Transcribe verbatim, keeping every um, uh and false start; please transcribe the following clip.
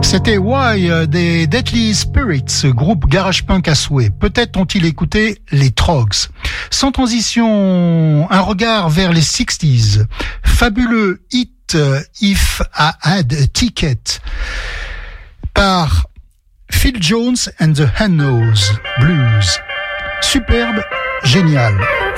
C'était Why des Deadly Spirits, groupe garage punk à souhait. Peut-être ont-ils écouté les Trogs. Sans transition, un regard vers les sixties. Fabuleux hit If I Had a Ticket par Phil Jones and the Hen-Nose Blues. Superbe, génial.